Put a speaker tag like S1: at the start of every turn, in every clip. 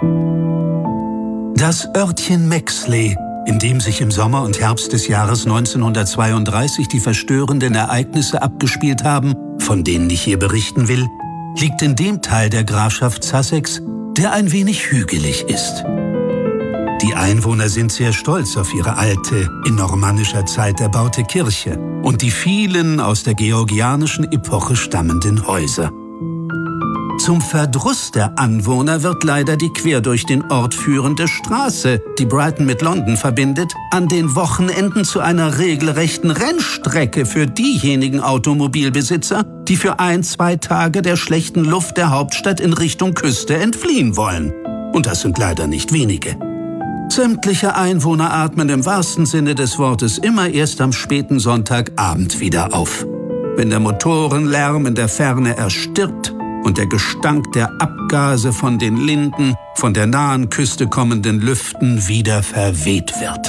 S1: Das Örtchen Mexley, in dem sich im Sommer und Herbst des Jahres 1932 die verstörenden Ereignisse abgespielt haben, von denen ich hier berichten will, liegt in dem Teil der Grafschaft Sussex, der ein wenig hügelig ist. Die Einwohner sind sehr stolz auf ihre alte, in normannischer Zeit erbaute Kirche und die vielen aus der georgianischen Epoche stammenden Häuser. Zum Verdruss der Anwohner wird leider die quer durch den Ort führende Straße, die Brighton mit London verbindet, an den Wochenenden zu einer regelrechten Rennstrecke für diejenigen Automobilbesitzer, die für 1-2 Tage der schlechten Luft der Hauptstadt in Richtung Küste entfliehen wollen. Und das sind leider nicht wenige. Sämtliche Einwohner atmen im wahrsten Sinne des Wortes immer erst am späten Sonntagabend wieder auf. Wenn der Motorenlärm in der Ferne erstirbt und der Gestank der Abgase von den Linden, von der nahen Küste kommenden Lüften wieder verweht wird.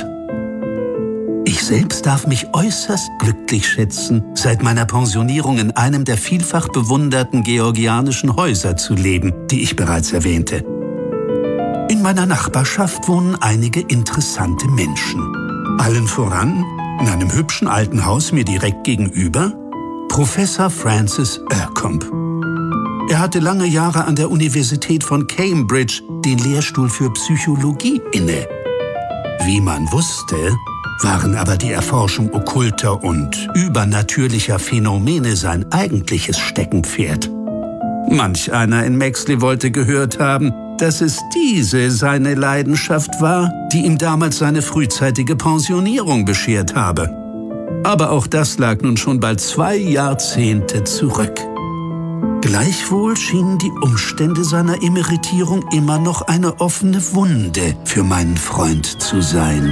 S1: Ich selbst darf mich äußerst glücklich schätzen, seit meiner Pensionierung in einem der vielfach bewunderten georgianischen Häuser zu leben, die ich bereits erwähnte. In meiner Nachbarschaft wohnen einige interessante Menschen. Allen voran, in einem hübschen alten Haus mir direkt gegenüber, Professor Francis Ercombe. Er hatte lange Jahre an der Universität von Cambridge den Lehrstuhl für Psychologie inne. Wie man wusste, waren aber die Erforschung okkulter und übernatürlicher Phänomene sein eigentliches Steckenpferd. Manch einer in Mexley wollte gehört haben, dass es diese seine Leidenschaft war, die ihm damals seine frühzeitige Pensionierung beschert habe. Aber auch das lag nun schon bald 2 Jahrzehnte zurück. Gleichwohl schienen die Umstände seiner Emeritierung immer noch eine offene Wunde für meinen Freund zu sein.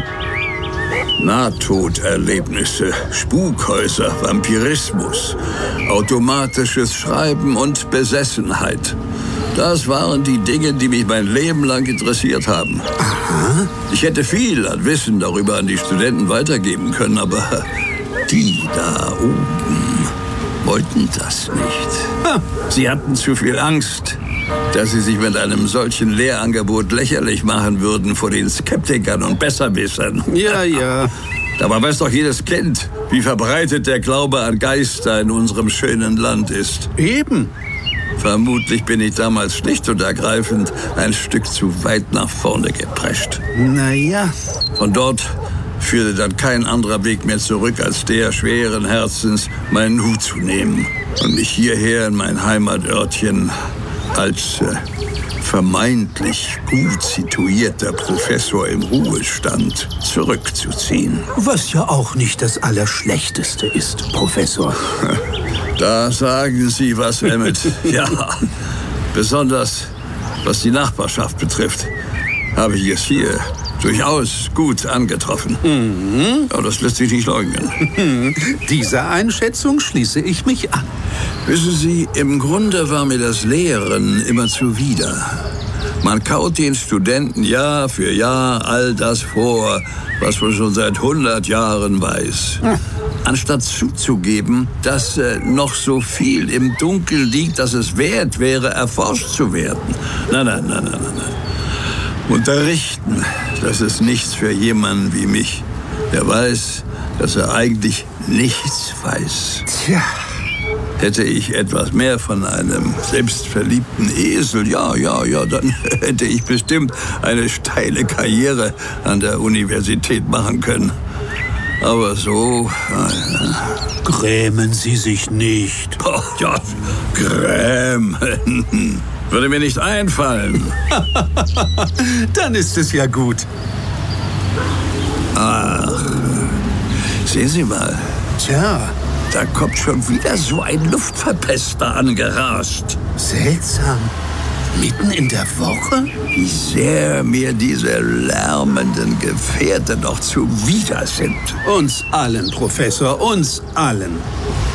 S2: Nahtoderlebnisse, Spukhäuser, Vampirismus, automatisches Schreiben und Besessenheit. Das waren die Dinge, die mich mein Leben lang interessiert haben.
S1: Aha.
S2: Ich hätte viel an Wissen darüber an die Studenten weitergeben können, aber die da oben wollten das nicht. Sie hatten zu viel Angst, dass sie sich mit einem solchen Lehrangebot lächerlich machen würden vor den Skeptikern und Besserwissern.
S1: Ja.
S2: Dabei weiß doch jedes Kind, wie verbreitet der Glaube an Geister in unserem schönen Land ist.
S1: Eben.
S2: Vermutlich bin ich damals schlicht und ergreifend ein Stück zu weit nach vorne geprescht.
S1: Naja.
S2: Von dort führte dann kein anderer Weg mehr zurück, als der schweren Herzens meinen Hut zu nehmen und mich hierher in mein Heimatörtchen als vermeintlich gut situierter Professor im Ruhestand zurückzuziehen.
S1: Was ja auch nicht das Allerschlechteste ist, Professor.
S2: Da sagen Sie was, Emmett. Ja, besonders was die Nachbarschaft betrifft, habe ich es hier durchaus gut angetroffen. Aber das lässt sich nicht leugnen.
S1: Dieser Einschätzung schließe ich mich an.
S2: Wissen Sie, im Grunde war mir das Lehren immer zuwider. Man kaut den Studenten Jahr für Jahr all das vor, was man schon seit 100 Jahren weiß. Anstatt zuzugeben, dass noch so viel im Dunkeln liegt, dass es wert wäre, erforscht zu werden. Nein. Unterrichten, das ist nichts für jemanden wie mich, der weiß, dass er eigentlich nichts weiß.
S1: Tja.
S2: Hätte ich etwas mehr von einem selbstverliebten Esel, ja, dann hätte ich bestimmt eine steile Karriere an der Universität machen können. Aber so...
S1: Grämen Sie sich nicht.
S2: Oh, ja, grämen. Würde mir nicht einfallen.
S1: Dann ist es ja gut.
S2: Ach, sehen Sie mal.
S1: Tja.
S2: Da kommt schon wieder so ein Luftverpester angerast.
S1: Seltsam. Mitten in der Woche?
S2: Wie sehr mir diese lärmenden Gefährte noch zuwider sind.
S1: Uns allen, Professor, uns allen.